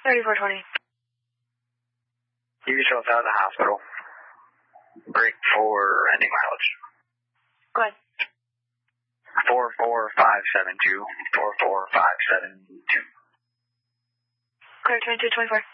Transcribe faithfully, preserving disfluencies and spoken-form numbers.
thirty-four twenty. Keep yourself out of the hospital. Break for ending mileage. Go ahead. four four five seven two. four four five seven two. Clear twenty-two twenty-four.